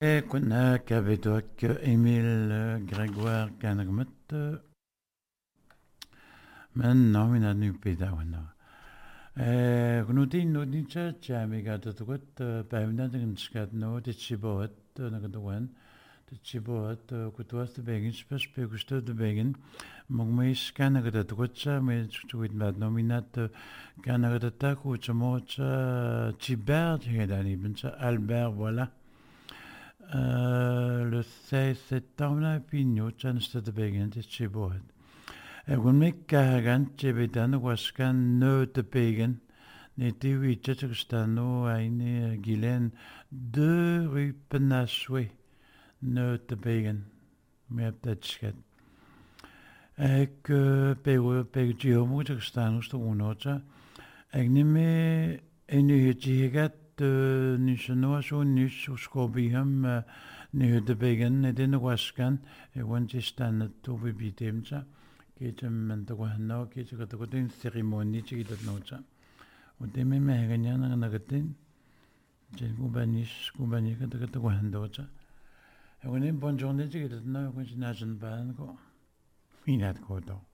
كنا كابتوك إيميل غريغوار كانغمت من نومنا نيبيدا ونا كنودين نودين تشامي قادتوكت بايمنا نشكات نو تشيبوت نقدوان تشيبوت كتواست بيجن سباش بيكوشتو دبيجن مغميش كان قادتوكت شامي تشويت بعد نومينات كان قادتاك وتشموت تشيبرت هيداني بنت ألبير ولا le 6 septembre pinyo chan stad begen te chibohet. Egun me kagan chebetan waskan no te begen. Ne te witchet stano aine gilen de rue penaswe no te begen. Me ap dat schet. Ek pe geomo te stano sto unocha. Ek nime enu hijigat nishno so nish skobiham nu de begen edin waskan want is staan to be bitemcha ketem men to no ke to din ceremony chi dat nocha und dem me heganya na nagatin jen kubani ka to handocha und in bon journée chi dat no ko najan ban ko minat ko to